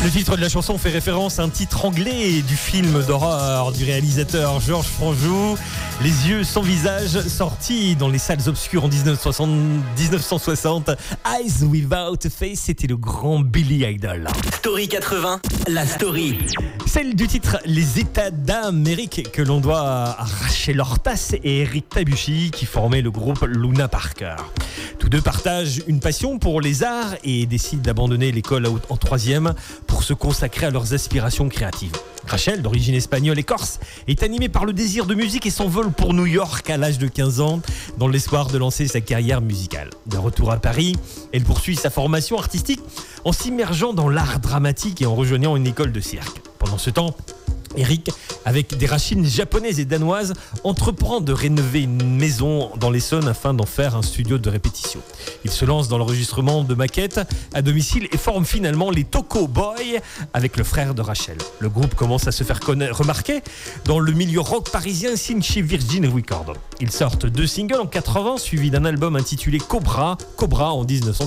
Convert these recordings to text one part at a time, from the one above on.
Le titre de la chanson fait référence à un titre anglais du film d'horreur du réalisateur Georges Franjou, Les yeux sans visage, sorti dans les salles obscures en 1960. Eyes Without a Face, c'était le grand Billy Idol. Story 80, la story. Celle du titre Les états d'âme, Eric, que l'on doit à Rachel Hortas et Eric Tabucchi qui formaient le groupe Luna Parker. Tous deux partagent une passion pour les arts et décident d'abandonner l'école en troisième pour se consacrer à leurs aspirations créatives. Rachel, d'origine espagnole et corse, est animée par le désir de musique et s'envole pour New York à l'âge de 15 ans dans l'espoir de lancer sa carrière musicale. De retour à Paris, elle poursuit sa formation artistique en s'immergeant dans l'art dramatique et en rejoignant une école de cirque. Pendant ce temps, Eric, avec des racines japonaises et danoises, entreprend de rénover une maison dans l'Essonne afin d'en faire un studio de répétition. Il se lance dans l'enregistrement de maquettes à domicile et forme finalement les Toco Boys avec le frère de Rachel. Le groupe commence à se faire remarquer dans le milieu rock parisien, signe chez Virgin Records. Ils sortent 2 singles en 80, suivis d'un album intitulé Cobra en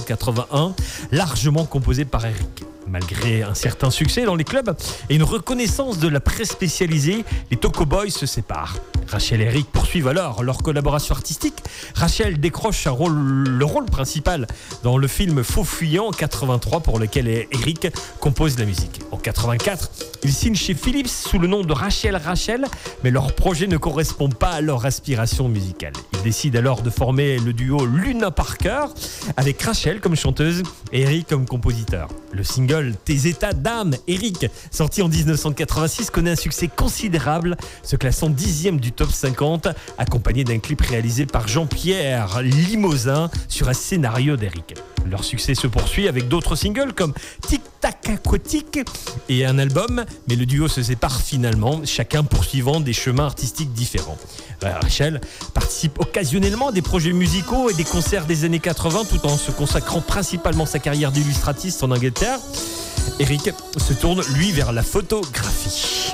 1981, largement composé par Eric. Malgré un certain succès dans les clubs et une reconnaissance de la presse spécialisée, les Toco Boys se séparent. Rachel et Eric poursuivent alors leur collaboration artistique. Rachel décroche le rôle principal dans le film Faux Fuyant en 83 pour lequel Eric compose la musique. En 84, ils signent chez Philips sous le nom de Rachel, mais leur projet ne correspond pas à leur aspiration musicale. Ils décident alors de former le duo Luna Parker avec Rachel comme chanteuse et Eric comme compositeur. Le single Tes états d'âme, Eric, sorti en 1986, connaît un succès considérable, se classant 10e du top 50, accompagné d'un clip réalisé par Jean-Pierre Limousin sur un scénario d'Eric. Leur succès se poursuit avec d'autres singles comme Tic Tac Aquatique et un album, mais le duo se sépare finalement, chacun poursuivant des chemins artistiques différents. Rachel participe occasionnellement à des projets musicaux et des concerts des années 80 tout en se consacrant principalement sa carrière d'illustratiste en Angleterre. Eric se tourne lui vers la photographie.